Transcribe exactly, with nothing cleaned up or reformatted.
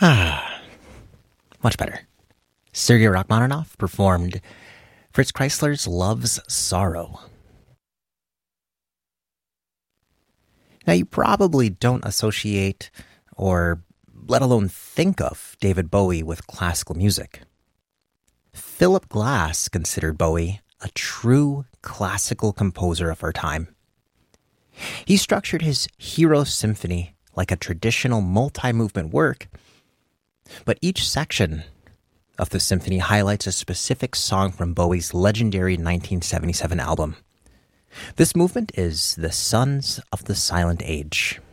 Ah, much better. Sergei Rachmaninoff performed Fritz Kreisler's Love's Sorrow. Now, you probably don't associate or let alone think of David Bowie with classical music. Philip Glass considered Bowie a true classical composer of our time. He structured his Hero Symphony like a traditional multi-movement work, but each section of the symphony highlights a specific song from Bowie's legendary nineteen seventy-seven album. This movement is The Sons of the Silent Age.